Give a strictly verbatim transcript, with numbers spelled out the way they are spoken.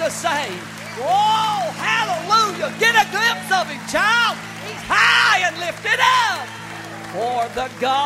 the same. Oh, hallelujah. Get a glimpse of him, child. He's high and lifted up. For the God